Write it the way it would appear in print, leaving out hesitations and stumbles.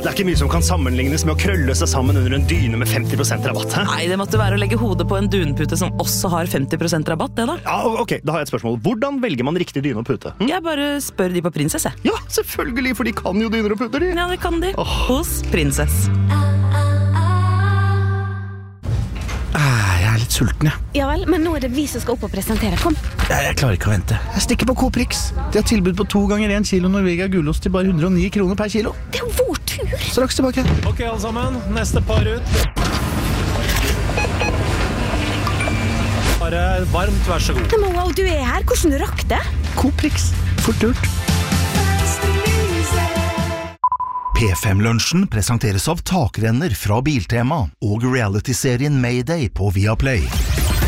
Det ikke mye som kan sammenlignes med å krølle seg sammen under en dyne med 50% rabatt. Hæ? Nei, det måtte være å legge hodet på en dunpute som også har 50% rabatt, det da. Ja, ok, da har jeg et spørsmål. Hvordan velger man riktig dyne og pute? Jeg bare spør de på Princess, jeg. Ja, selvfølgelig, for de kan jo dyner og puter, de. Ja, det kan de. Hos Princess. Jeg litt sulten, jeg. Ja vel, men nå det vi som skal opp og presentere. Kom. Jeg klarer ikke å vente. Jeg stikker på Coprix. De har tilbud på 2 ganger 1 kilo Norvegia gulost til bare 109 kroner per kilo. Det jo vår tur. Straks tilbake. Ok, alle sammen. Neste par ut. Bare varmt, vær så god. Men wow, du her. Hvordan du rakk det? Coprix. Fort gjort. P5-lunsjen presenteres av takrenner fra Biltema og reality-serien Mayday på Viaplay.